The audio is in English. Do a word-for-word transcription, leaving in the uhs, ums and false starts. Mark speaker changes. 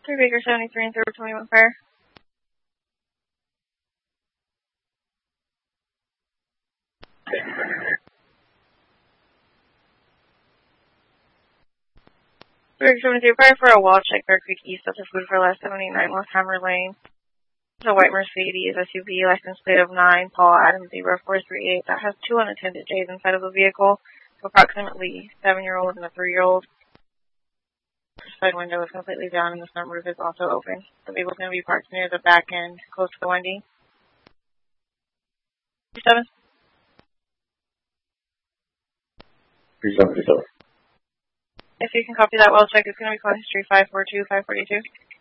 Speaker 1: three Baker seventy-three and zero twenty-one fire. three Baker seventy-three fire for a wall check, Bear Creek East at the food for last seventy-nine West Hammer Lane. It's a white Mercedes S U V, license plate of nine, Paul Adams zero four three eight, that has two unattended J's inside of the vehicle, approximately seven-year-old and a three-year-old. The side window is completely down and the front roof is also open. The vehicle is going to be parked near the back end, close to the Wendy. seven.
Speaker 2: three seven three seven.
Speaker 1: If you can copy that well check, it's going to be calling history five four two, five four two.